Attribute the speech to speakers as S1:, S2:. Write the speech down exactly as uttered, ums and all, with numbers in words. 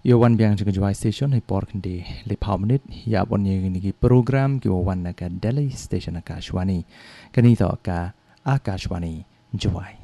S1: Yo wan biang juga juai station hai por kende le pau menit ya bon ye ni program ki wan ka Delhi station Akashwani kani to ka Akashwani juai